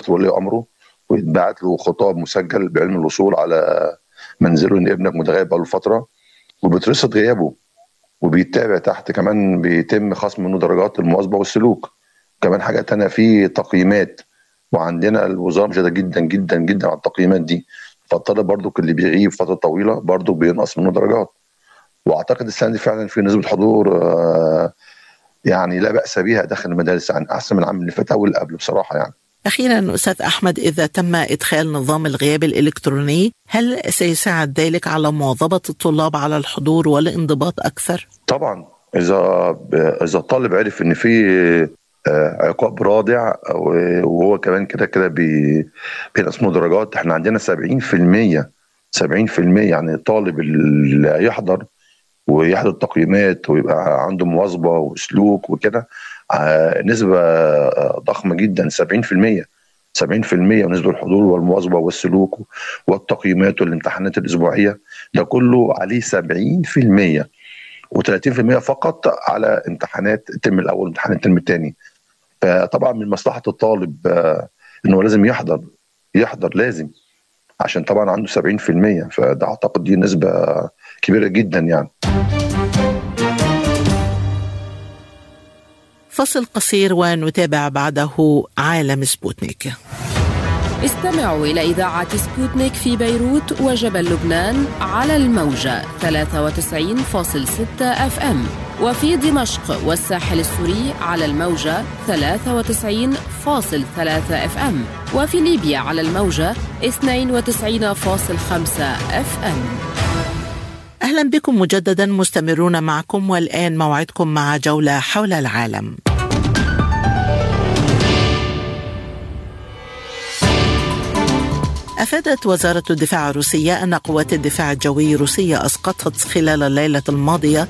يختار ولي امره ويتبعت له خطاب مسجل بعلم الوصول على منزله ان ابنك متغيب بقاله فتره، وبترصد غيابه وبيتابع تحت. كمان بيتم خصم منه درجات المواظبه والسلوك. كمان حاجه تانية، في تقييمات، وعندنا الوزاره مشدده جدا جدا جدا على التقييمات دي. فالطالب برضو اللي بيغيب فتره طويله برضو بينقص منه درجات. واعتقد السنه دي فعلا في نسبه حضور يعني لا باس بها داخل المدارس، يعني احسن من العام اللي فات او اللي قبله بصراحه يعني. أخيرا أستاذ أحمد، إذا تم إدخال نظام الغياب الإلكتروني هل سيساعد ذلك على مواظبة الطلاب على الحضور والانضباط أكثر؟ طبعا إذا الطالب عرف إن في عقاب رادع وهو كمان كده بينقص منه درجات. احنا عندنا 70% يعني الطالب اللي هيحضر ويحضر التقييمات ويبقى عنده مواظبة وسلوك وكده نسبة ضخمة جدا. 70% ونسبة الحضور والمواظبة والسلوك والتقييمات والامتحانات الأسبوعية ده كله عليه 70%، و30% فقط على امتحانات الترم الأول وامتحان الترم الثاني. فطبعا من مصلحة الطالب إنه لازم يحضر لازم، عشان طبعا عنده 70%. فده أعتقد دي نسبة كبيرة جدا يعني. فصل قصير ونتابع بعده عالم سبوتنيك. استمعوا إلى إذاعة سبوتنيك في بيروت وجبل لبنان على الموجة 93.6 FM، وفي دمشق والساحل السوري على الموجة 93.3 FM، وفي ليبيا على الموجة 92.5 FM. أهلا بكم مجددا، مستمرون معكم، والآن موعدكم مع جولة حول العالم. أفادت وزارة الدفاع الروسية أن قوات الدفاع الجوي الروسية أسقطت خلال الليلة الماضية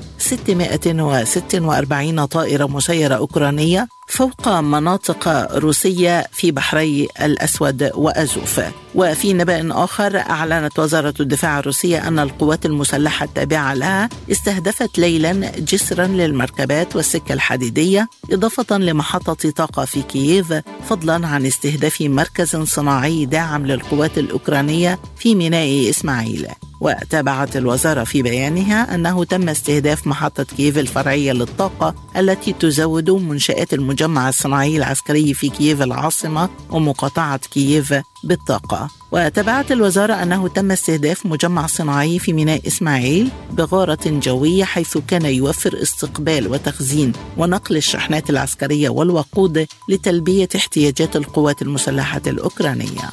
646 طائرة مسيرة أوكرانية فوق مناطق روسية في بحري الأسود وأزوف. وفي نبأ آخر، أعلنت وزارة الدفاع الروسية أن القوات المسلحة التابعة لها استهدفت ليلا جسرا للمركبات والسكة الحديدية، إضافة لمحطة طاقة في كييف، فضلا عن استهداف مركز صناعي داعم للقوات الأوكرانية في ميناء إسماعيل. وتابعت الوزارة في بيانها أنه تم استهداف محطة كييف الفرعية للطاقة التي تزود منشآت المجمع الصناعي العسكري في كييف العاصمة ومقاطعة كييف بالطاقة. وتابعت الوزارة أنه تم استهداف مجمع صناعي في ميناء إسماعيل بغارة جوية، حيث كان يوفر استقبال وتخزين ونقل الشحنات العسكرية والوقود لتلبية احتياجات القوات المسلحة الأوكرانية.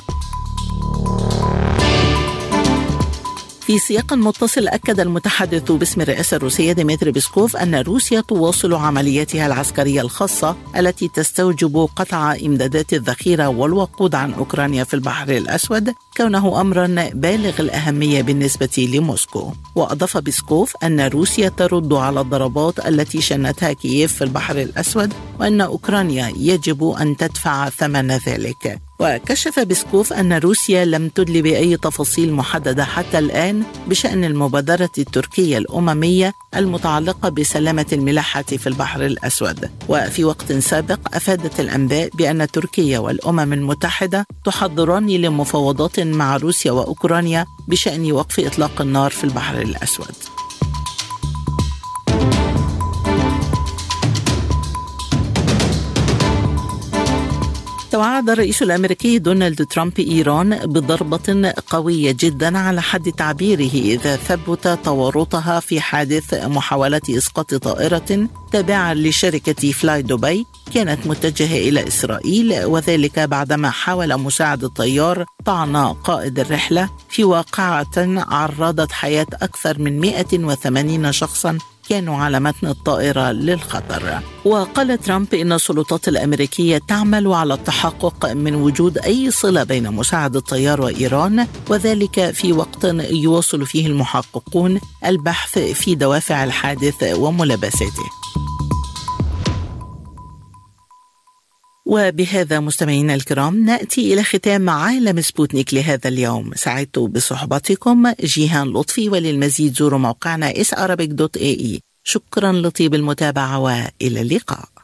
في سياق متصل، أكد المتحدث باسم الرئاسة الروسية ديمتري بيسكوف أن روسيا تواصل عملياتها العسكرية الخاصة التي تستوجب قطع إمدادات الذخيرة والوقود عن أوكرانيا في البحر الأسود، كونه أمرا بالغ الأهمية بالنسبة لموسكو. وأضاف بيسكوف أن روسيا ترد على الضربات التي شنتها كييف في البحر الأسود، وأن أوكرانيا يجب أن تدفع ثمن ذلك. وكشف بيسكوف أن روسيا لم تدل بأي تفاصيل محددة حتى الآن بشأن المبادرة التركية الأممية المتعلقة بسلامة الملاحة في البحر الأسود. وفي وقت سابق أفادت الأنباء بأن تركيا والأمم المتحدة تحضران لمفاوضات مع روسيا وأوكرانيا بشأن وقف إطلاق النار في البحر الأسود. توعد الرئيس الأمريكي دونالد ترامب إيران بضربة قوية جدا على حد تعبيره إذا ثبت تورطها في حادث محاولة إسقاط طائرة تابعة لشركة فلاي دبي كانت متجهة إلى إسرائيل، وذلك بعدما حاول مساعد الطيار طعن قائد الرحلة في واقعة عرضت حياة أكثر من 180 شخصا كانوا على متن الطائرة للخطر. وقال ترامب إن السلطات الأمريكية تعمل على التحقق من وجود أي صلة بين مساعد الطيار وإيران، وذلك في وقت يواصل فيه المحققون البحث في دوافع الحادث وملابساته. وبهذا مستمعينا الكرام نأتي إلى ختام عالم سبوتنيك لهذا اليوم. سعدت بصحبتكم جيهان لطفي، وللمزيد زوروا موقعنا isarabic.ae. شكرا لطيب المتابعة وإلى اللقاء.